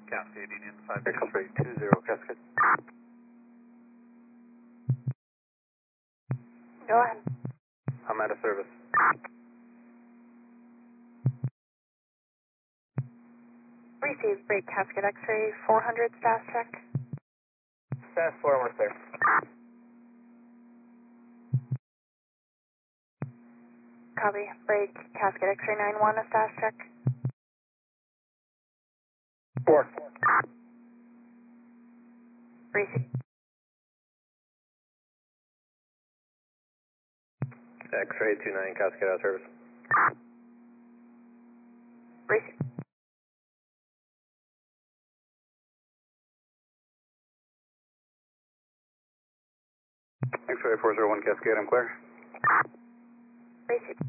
Cascade Union 56320 Cascade. Go ahead. I'm out of service. Received break Cascade X-ray 400 status check. Status 4, we're clear. Copy. Break Cascade X-ray 91 a status check. 4. Received. X-ray 29 Cascade out of service. Received. X-ray 401 Cascade, I'm clear. Received.